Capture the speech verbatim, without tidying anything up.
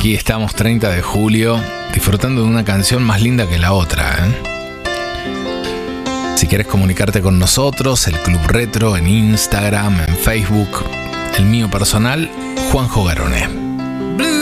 aquí estamos, treinta de julio, disfrutando de una canción más linda que la otra, ¿eh? Si quieres comunicarte con nosotros, el Club Retro en Instagram, en Facebook, el mío personal, Juanjo Garoné.